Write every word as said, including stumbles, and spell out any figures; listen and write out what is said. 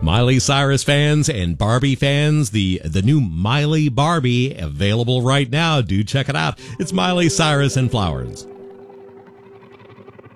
Miley Cyrus fans and Barbie fans, the the new Miley Barbie available right now. Do check it out. It's Miley Cyrus and Flowers.